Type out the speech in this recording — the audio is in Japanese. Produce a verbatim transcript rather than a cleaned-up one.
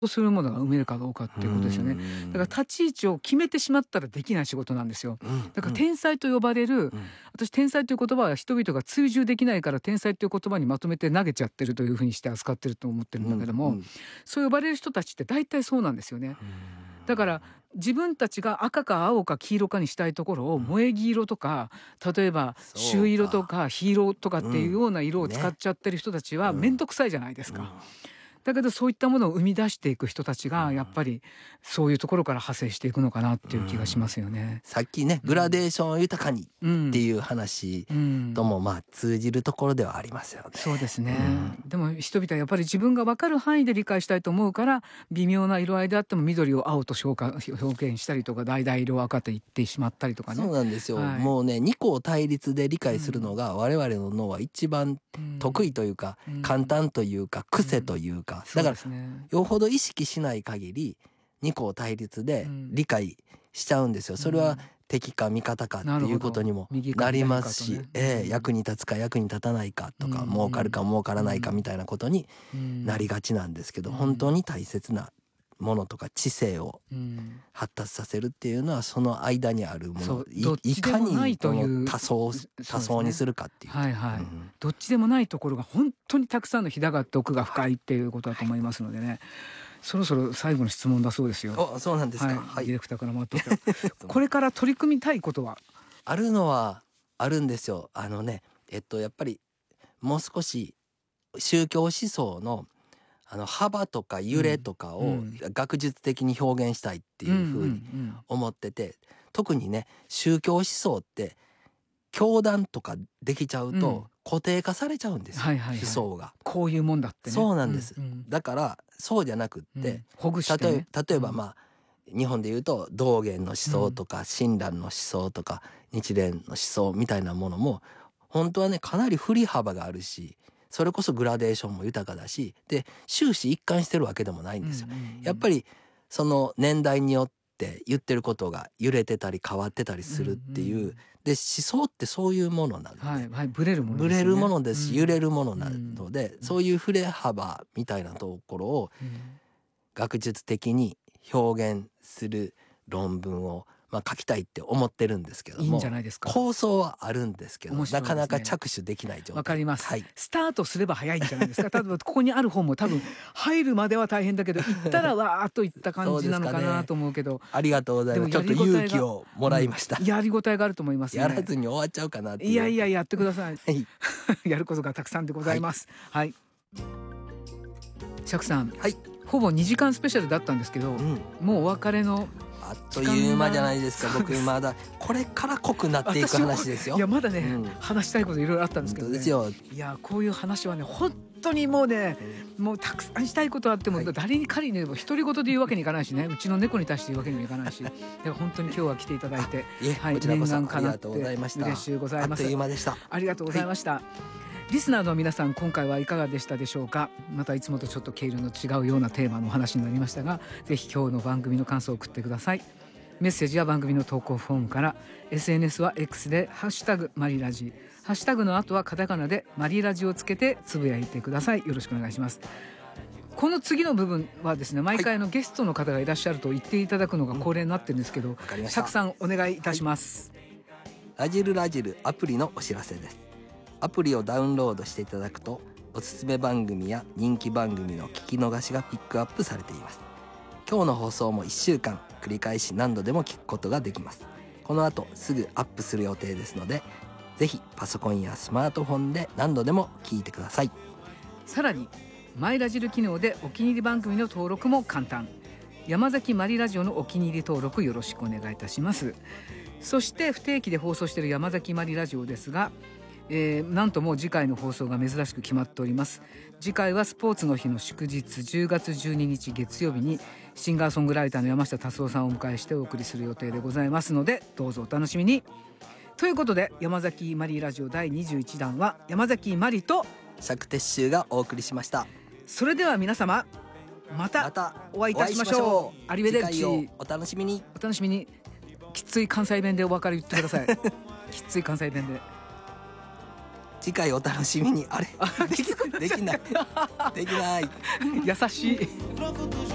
そうするものが埋めるかどうかっていうことですよね。だから立ち位置を決めてしまったらできない仕事なんですよ。だから天才と呼ばれる、うん、私天才という言葉は人々が追従できないから天才という言葉にまとめて投げちゃってるというふうにして扱ってると思ってるんだけども、うんうん、そう呼ばれる人たちって大体そうなんですよね。だから自分たちが赤か青か黄色かにしたいところを萌え木色とか、例えば朱色とか黄色とかっていうような色を使っちゃってる人たちは面倒くさいじゃないですか。うんうん、だけどそういったものを生み出していく人たちがやっぱりそういうところから派生していくのかなっていう気がしますよね。 うん、さっきねグラデーション豊かにっていう話ともまあ通じるところではありますよね。 そうですね。うん、でも人々はやっぱり自分が分かる範囲で理解したいと思うから微妙な色合いであっても緑を青と表現したりとか橙色を赤と言ってしまったりとかね。 そうなんですよ。はい、もうね二項対立で理解するのが我々の脳は一番得意というか、うん、簡単というか癖というか、うん、だから、ね、よほど意識しない限り二項対立で理解しちゃうんですよ。それは敵か味方かっていうことにもなりますし、ね、えー、役に立つか役に立たないかとか、うん、儲かるか儲からないかみたいなことになりがちなんですけど、うん、本当に大切なものとか知性を発達させるっていうのはその間にあるもの、い, いかにこの多層多層にするかっていう、 はいはい、うん、どっちでもないところが本当にたくさんのひだがあって奥が深いっていうことだと思いますのでね、はい、そろそろ最後の質問だそうですよ。 あ、そうなんですか。 はいはい、ディレクターから回ってきたこれから取り組みたいことはあるのはあるんですよ。あのねえっとやっぱりもう少し宗教思想のあの幅とか揺れとかを学術的に表現したいっていうふうに思ってて、特にね宗教思想って教団とかできちゃうと固定化されちゃうんですよ、うん、思想がこういうもんだってね。 そうなんです、うんうん、だからそうじゃなくって、うん、ほぐしてね、例えばまあ、うん、日本でいうと道元の思想とか親鸞の思想とか日蓮の思想みたいなものも本当はねかなり振り幅があるし、それこそグラデーションも豊かだし、で終始一貫してるわけでもないんですよ、うんうんうん、やっぱりその年代によって言ってることが揺れてたり変わってたりするっていう、うんうん、で思想ってそういうものなので、 はいはい、ブレるものですね、 ブレるものですし、うん、揺れるものなので、うん、そういう振れ幅みたいなところを学術的に表現する論文をまあ書きたいって思ってるんですけども、 いいんじゃないですか。 構想はあるんですけど、ね、なかなか着手できない状態。 わかります、 はい、 スタートすれば早いんじゃないですか。多分ここにある本も多分入るまでは大変だけど行ったらわーっといった感じなのかなと思うけど、 ね、ありがとうございます。ちょっと勇気をもらいました、 うん、やりごたえがあると思いますね。 やらずに終わっちゃうかなっていう。 いやいややってください、 はい、 やることがたくさんでございます。はい、釈さん、 はい、 ほぼにじかんスペシャルだったんですけど、うん、もうお別れのあっという間じゃないですか。僕まだこれから濃くなっていく話ですよ。 いやまだね、うん、話したいこといろいろあったんですけどね。 ですよ。 いやこういう話はね本当にもうね、うん、もうたくさんしたいことあっても、はい、誰に仮にね独り言で言うわけにいかないしね、うちの猫に対して言うわけにもいかないし、だから本当に今日は来ていただいて、 いえ、 はい、 こちらこそ念願かなってありがとうございました。 嬉しゅうございます。 あっという間でした。 ありがとうございました、はい、リスナーの皆さん今回はいかがでしたでしょうか。またいつもとちょっと毛色の違うようなテーマのお話になりましたが、ぜひ今日の番組の感想を送ってください。メッセージは番組の投稿フォームから、 エスエヌエス は X でハッシュタグマリラジ、ハッシュタグの後はカタカナでマリラジをつけてつぶやいてください。よろしくお願いします。この次の部分はですね、毎回のゲストの方がいらっしゃると言っていただくのが恒例になってるんですけど、釈さんお願いいたします、 はい、ラジルラジルアプリのお知らせです。アプリをダウンロードしていただくとおすすめ番組や人気番組の聞き逃しがピックアップされています。今日の放送もいっしゅうかん繰り返し何度でも聞くことができます。この後すぐアップする予定ですので、ぜひパソコンやスマートフォンで何度でも聞いてください。 さらにマイラジル機能でお気に入り番組の登録も簡単。山崎マリラジオのお気に入り登録よろしくお願いいたします。そして不定期で放送している山崎マリラジオですが、えー、なんともう次回の放送が珍しく決まっております。次回はスポーツの日の祝日じゅうがつじゅうににち月曜日にシンガーソングライターの山下達郎さんをお迎えしてお送りする予定でございますので、どうぞお楽しみに。ということで山崎マリラジオだいにじゅういちだんは山崎マリと釈徹宗がお送りしました。 それでは皆様またお会いいたしましょう。アリベデルチ。 お楽しみに。 お楽しみに。きつい関西弁でお別れ言ってくださいきつい関西弁で次回お楽しみに。あれできないできない優しい